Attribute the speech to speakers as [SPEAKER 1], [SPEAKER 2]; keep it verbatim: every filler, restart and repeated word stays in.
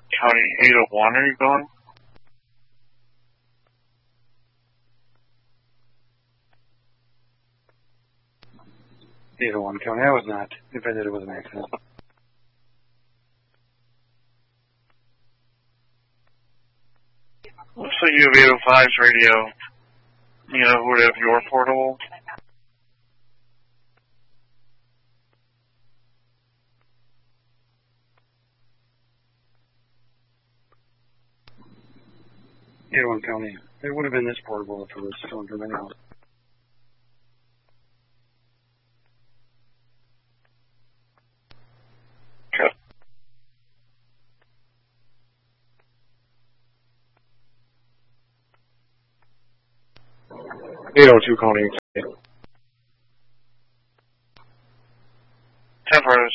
[SPEAKER 1] County eight oh one, are you going?
[SPEAKER 2] eight oh one County, I was not. If I did, it was an accident.
[SPEAKER 1] Looks like you have eight oh five's radio. You know who would have your portable?
[SPEAKER 2] eight oh one County. It would have been this portable if it was still in Vermillion.
[SPEAKER 1] Okay.
[SPEAKER 2] eight oh two County.
[SPEAKER 1] Temperate.